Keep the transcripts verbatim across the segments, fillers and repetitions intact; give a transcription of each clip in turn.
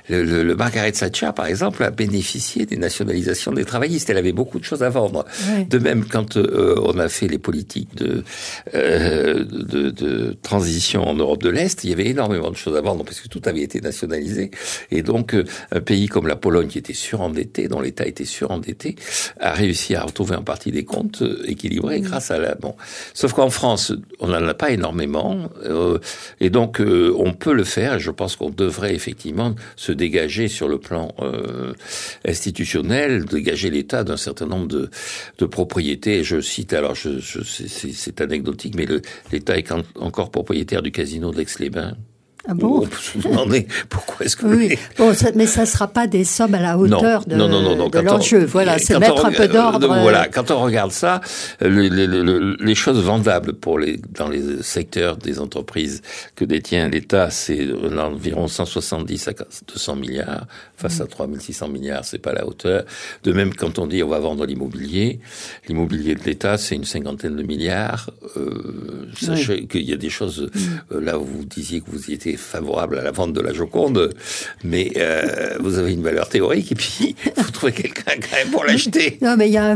le, le, le Margaret Thatcher, par exemple, a bénéficié des nationalisations des travaillistes. Elle avait beaucoup de choses à vendre. Ouais. De même, quand euh, on a fait les politiques de, euh, de, de transition en Europe de l'Est, il y avait énormément de choses à vendre parce que tout avait été nationalisé. Et donc, euh, un pays comme la Pologne, qui était surendetté, dont l'État était surendetté, a réussi à retrouver en partie des comptes équilibrés mmh. grâce à la... Bon. Sauf qu'en France, on n'en a pas énormément. Euh, et donc, euh, on peut le faire. Et je pense qu'on devrait effectivement se dégager sur le plan euh, institutionnel, dégager l'État d'un certain nombre de, de propriétés. Je cite, alors je, je, c'est, c'est anecdotique, mais le, l'État est encore propriétaire du casino d'Aix-les-Bains. Ah bon? On peut se demander pourquoi est-ce que... Oui, bon, ça, mais ça ne sera pas des sommes à la hauteur non, de, non, non, non, non. de l'enjeu. On, voilà, c'est mettre on, un peu d'ordre. Euh, voilà, quand on regarde ça, les, les, les, les choses vendables pour les, dans les secteurs des entreprises que détient l'État, c'est environ cent soixante-dix à deux cents milliards. Face mmh. à trois mille six cents milliards, c'est pas à la hauteur. De même, quand on dit on va vendre l'immobilier, l'immobilier de l'État, c'est une cinquantaine de milliards. Euh, sachez oui. qu'il y a des choses, mmh. euh, là où vous disiez que vous y étiez favorable à la vente de la Joconde, mais euh, vous avez une valeur théorique et puis vous trouvez quelqu'un quand même pour l'acheter. Non, mais il y a un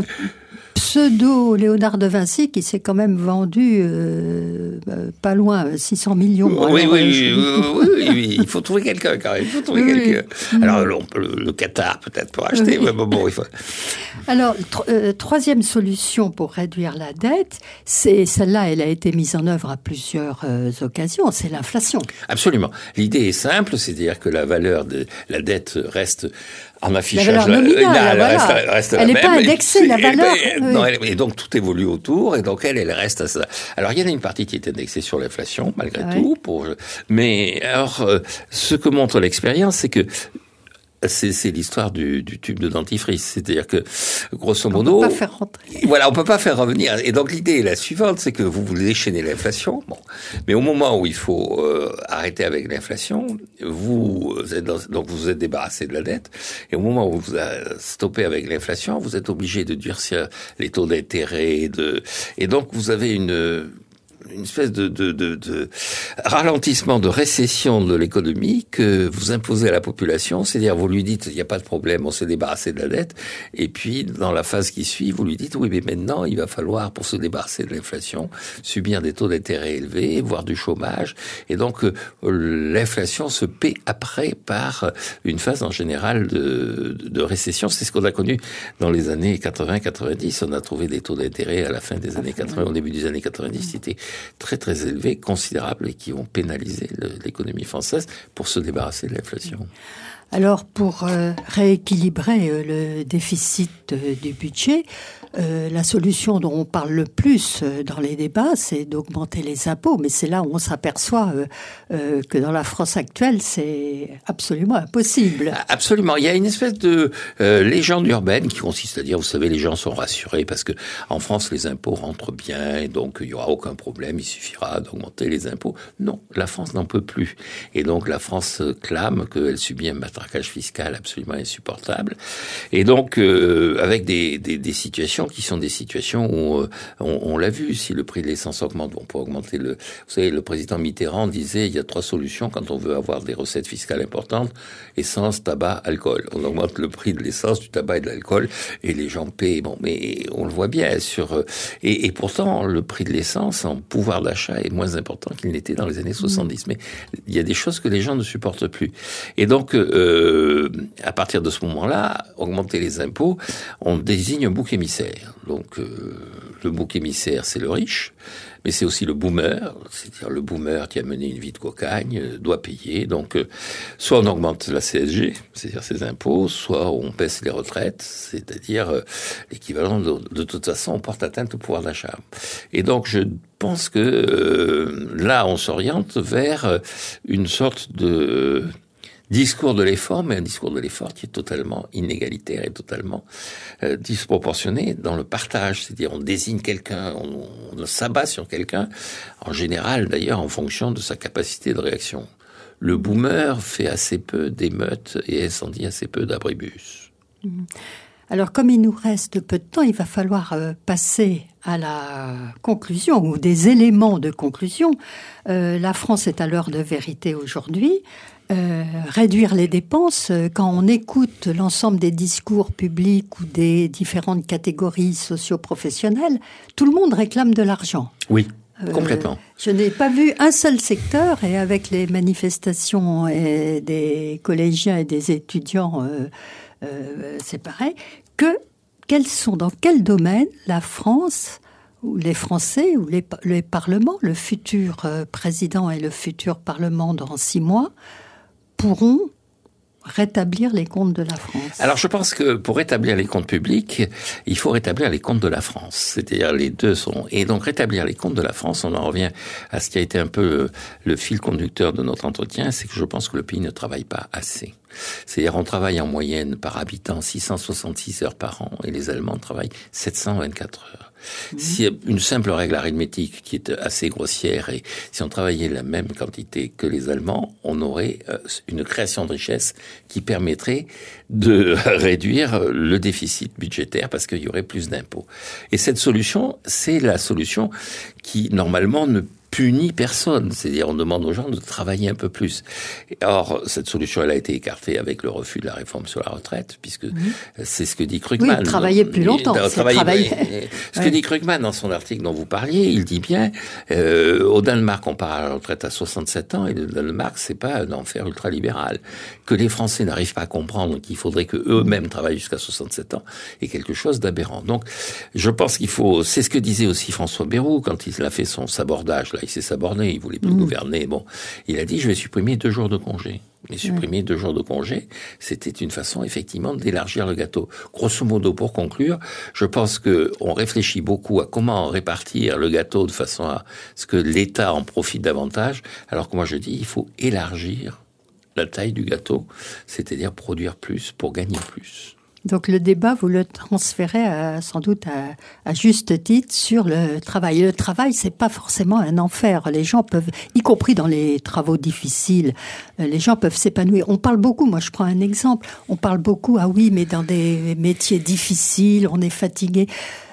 pseudo Léonard de Vinci qui s'est quand même vendu euh, pas loin, six cents millions. Oui, alors, oui, je... oui, oui, oui, oui, il faut trouver quelqu'un quand même. Il faut trouver oui, quelqu'un. Oui. Alors, le, le, le Qatar peut-être pour acheter, oui. mais bon, bon, il faut... Alors, tr- euh, troisième solution pour réduire la dette, c'est celle-là, elle a été mise en œuvre à plusieurs euh, occasions, c'est l'inflation. Absolument. L'idée est simple, c'est-à-dire que la valeur de la dette reste en affichage. La valeur nominale, la, voilà. reste, reste elle n'est pas même, indexée, la valeur. Et, oui. non, elle, et donc tout évolue autour, et donc elle, elle reste à ça. Alors il y en a une partie qui est indexée sur l'inflation, malgré ouais. tout. Pour, mais alors, euh, ce que montre l'expérience, c'est que C'est, c'est l'histoire du, du tube de dentifrice. C'est-à-dire que, grosso modo... On peut pas faire rentrer. Voilà, on peut pas faire revenir. Et donc, l'idée est la suivante, c'est que vous voulez déchaîner l'inflation. Bon. Mais au moment où il faut euh, arrêter avec l'inflation, vous êtes dans, donc vous êtes débarrassé de la dette. Et au moment où vous stoppez avec l'inflation, vous êtes obligé de durcir les taux d'intérêt. De, et donc, vous avez une... une espèce de, de, de, de ralentissement, de récession de l'économie que vous imposez à la population. C'est-à-dire, vous lui dites, il n'y a pas de problème, on s'est débarrassé de la dette. Et puis, dans la phase qui suit, vous lui dites, oui, mais maintenant, il va falloir, pour se débarrasser de l'inflation, subir des taux d'intérêt élevés, voire du chômage. Et donc, euh, l'inflation se paie après par une phase, en général, de, de récession. C'est ce qu'on a connu dans les années quatre-vingts quatre-vingt-dix. On a trouvé des taux d'intérêt à la fin des années quatre-vingts, au début des années quatre-vingt-dix. C'était très très élevés, considérables, et qui vont pénaliser le, l'économie française pour se débarrasser de l'inflation. Alors, pour euh, rééquilibrer euh, le déficit euh, du budget, euh, la solution dont on parle le plus euh, dans les débats, c'est d'augmenter les impôts. Mais c'est là où on s'aperçoit euh, euh, que dans la France actuelle, c'est absolument impossible. Absolument. Il y a une espèce de euh, légende urbaine qui consiste à dire, vous savez, les gens sont rassurés parce que en France, les impôts rentrent bien et donc il n'y aura aucun problème, il suffira d'augmenter les impôts. Non, la France n'en peut plus. Et donc la France clame qu'elle subit un matraquage fiscal absolument insupportable. Et donc, euh, avec des, des, des situations qui sont des situations où, euh, on, on l'a vu, si le prix de l'essence augmente, on peut augmenter le... Vous savez, le président Mitterrand disait, il y a trois solutions quand on veut avoir des recettes fiscales importantes: essence, tabac, alcool. On augmente le prix de l'essence, du tabac et de l'alcool, et les gens paient. Bon, mais on le voit bien sur... Et, et pourtant, le prix de l'essence en pouvoir d'achat est moins important qu'il n'était dans les années soixante-dix. Mais il y a des choses que les gens ne supportent plus. Et donc, euh, à partir de ce moment-là, augmenter les impôts, on désigne un bouc émissaire. Donc, euh, le bouc émissaire, c'est le riche, mais c'est aussi le boomer, c'est-à-dire le boomer qui a mené une vie de cocagne, euh, doit payer. Donc, euh, soit on augmente la C S G, c'est-à-dire ses impôts, soit on baisse les retraites, c'est-à-dire euh, l'équivalent de, de toute façon, on porte atteinte au pouvoir d'achat. Et donc, je pense que euh, là, on s'oriente vers euh, une sorte de... Euh, discours de l'effort, mais un discours de l'effort qui est totalement inégalitaire et totalement euh, disproportionné dans le partage. C'est-à-dire, on désigne quelqu'un, on, on s'abat sur quelqu'un, en général d'ailleurs en fonction de sa capacité de réaction. Le boomer fait assez peu d'émeutes et incendie assez peu d'abribus. Alors, comme il nous reste peu de temps, il va falloir euh, passer à la conclusion, ou des éléments de conclusion. Euh, la France est à l'heure de vérité aujourd'hui. Euh, réduire les dépenses, quand on écoute l'ensemble des discours publics ou des différentes catégories socio-professionnelles, tout le monde réclame de l'argent. Oui, complètement. Euh, je n'ai pas vu un seul secteur, et avec les manifestations et des collégiens et des étudiants, euh, euh, c'est pareil, que quels sont, dans quel domaine la France ou les Français ou les, les parlements, le futur euh, président et le futur parlement dans six mois, pourront rétablir les comptes de la France. Alors je pense que pour rétablir les comptes publics, il faut rétablir les comptes de la France. C'est-à-dire les deux sont... Et donc rétablir les comptes de la France, on en revient à ce qui a été un peu le, le fil conducteur de notre entretien, c'est que je pense que le pays ne travaille pas assez. C'est-à-dire on travaille en moyenne par habitant six cent soixante-six heures par an et les Allemands travaillent sept cent vingt-quatre heures. Mmh. Si une simple règle arithmétique qui est assez grossière, et si on travaillait la même quantité que les Allemands, on aurait une création de richesse qui permettrait de réduire le déficit budgétaire parce qu'il y aurait plus d'impôts. Et cette solution, c'est la solution qui normalement ne punit personne, c'est-à-dire on demande aux gens de travailler un peu plus. Or, cette solution, elle a été écartée avec le refus de la réforme sur la retraite, puisque mmh. c'est ce que dit Krugman. Oui, travailler plus longtemps, c'est travailler. travailler. Ce ouais. que dit Krugman dans son article dont vous parliez, il dit bien, euh, au Danemark, on part à la retraite à soixante-sept ans, et le Danemark, c'est pas un enfer ultralibéral. Que les Français n'arrivent pas à comprendre qu'il faudrait que eux-mêmes travaillent jusqu'à soixante-sept ans est quelque chose d'aberrant. Donc, je pense qu'il faut, c'est ce que disait aussi François Bayrou quand il a fait son sabordage, là. Il s'est sabordé, il voulait plus mmh. gouverner. Bon, il a dit, je vais supprimer deux jours de congé. Mais supprimer mmh. deux jours de congé, c'était une façon, effectivement, d'élargir le gâteau. Grosso modo, pour conclure, je pense que on réfléchit beaucoup à comment répartir le gâteau de façon à ce que l'État en profite davantage, alors que moi je dis, il faut élargir la taille du gâteau, c'est-à-dire produire plus pour gagner plus. Donc le débat, vous le transférez à, sans doute à, à juste titre sur le travail. Le travail, c'est pas forcément un enfer. Les gens peuvent, y compris dans les travaux difficiles, les gens peuvent s'épanouir. On parle beaucoup, moi je prends un exemple, on parle beaucoup, ah oui, mais dans des métiers difficiles, on est fatigué.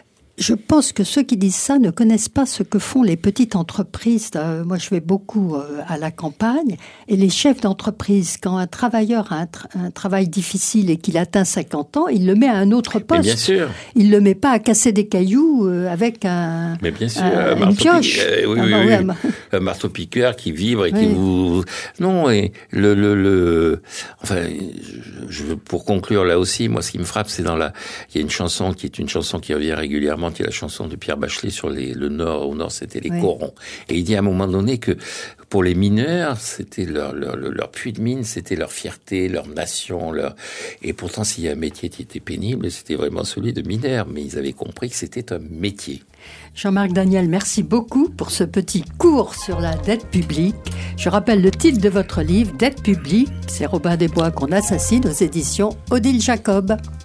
Je pense que ceux qui disent ça ne connaissent pas ce que font les petites entreprises. Euh, moi, je vais beaucoup euh, à la campagne. Et les chefs d'entreprise, quand un travailleur a un, tra- un travail difficile et qu'il atteint cinquante ans, il le met à un autre poste. Mais bien sûr. Il ne le met pas à casser des cailloux euh, avec un, Mais bien sûr, un, un une pioche. Pi- euh, oui, ah, oui, bah, oui, oui. oui. Un marteau-piqueur qui vibre et oui. qui vous... Non, et le... le, le... Enfin, je, je, pour conclure là aussi, moi, ce qui me frappe, c'est dans la... Il y a une chanson qui est une chanson qui revient régulièrement, qui est la chanson de Pierre Bachelet sur les, le Nord. Au Nord, c'était les oui. corons. Et il dit à un moment donné que pour les mineurs, c'était leur, leur, leur, leur puits de mine, c'était leur fierté, leur nation, leur... Et pourtant, s'il y a un métier qui était pénible, c'était vraiment celui de mineur. Mais ils avaient compris que c'était un métier. Jean-Marc Daniel, merci beaucoup pour ce petit cours sur la dette publique. Je rappelle le titre de votre livre, Dette publique, c'est Robin des Bois qu'on assassine aux éditions Odile Jacob.